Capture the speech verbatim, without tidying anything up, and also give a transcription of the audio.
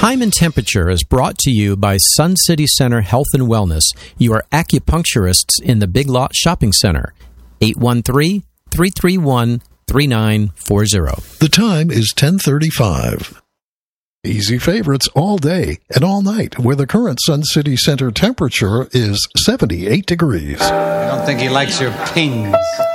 Time and Temperature is brought to you by Sun City Center Health and Wellness, your acupuncturists in the Big Lot Shopping Center. eight one three, three three one, three nine four zero. The time is ten thirty-five. Easy favorites all day and all night, where the current Sun City Center temperature is seventy-eight degrees. I don't think he likes your pings.